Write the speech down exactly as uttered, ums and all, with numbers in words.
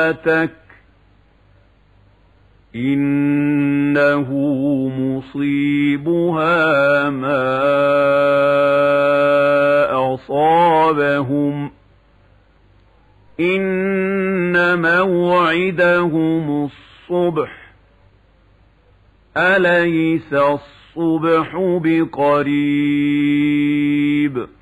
تك إنه مصيبها ما أصابهم إن موعدهم الصبح أليس الصبح بقريب